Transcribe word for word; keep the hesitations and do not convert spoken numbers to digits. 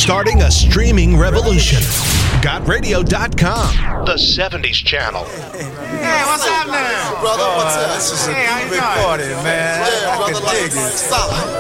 Starting a streaming revolution. got radio dot com, the seventies channel. Hey, what's happening? Brother, what's up? This is a Hey, how you big doing? party, man. Yeah, I brother, can like, dig it. solid.